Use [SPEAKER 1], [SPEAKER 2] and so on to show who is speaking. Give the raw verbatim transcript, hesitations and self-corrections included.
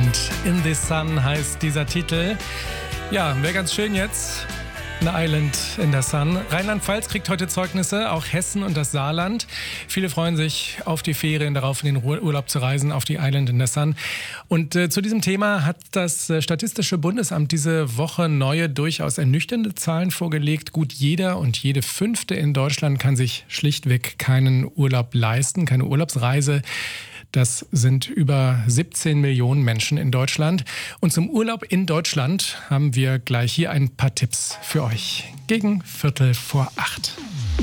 [SPEAKER 1] Island in the Sun heißt dieser Titel. Ja, wäre ganz schön jetzt. Eine Island in the Sun. Rheinland-Pfalz kriegt heute Zeugnisse, auch Hessen und das Saarland. Viele freuen sich auf die Ferien, darauf in den Urlaub zu reisen, auf die Island in the Sun. Und äh, zu diesem Thema hat das äh, Statistische Bundesamt diese Woche neue, durchaus ernüchternde Zahlen vorgelegt. Gut jeder und jede Fünfte in Deutschland kann sich schlichtweg keinen Urlaub leisten, keine Urlaubsreise. Das sind über siebzehn Millionen Menschen in Deutschland. Und zum Urlaub in Deutschland haben wir gleich hier ein paar Tipps für euch. Gegen Viertel vor acht.